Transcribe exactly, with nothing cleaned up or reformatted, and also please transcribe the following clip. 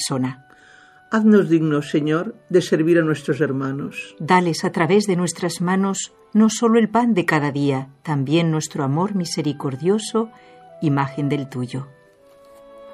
persona. Haznos dignos, Señor, de servir a nuestros hermanos. Dales a través de nuestras manos no solo el pan de cada día, también nuestro amor misericordioso, imagen del tuyo.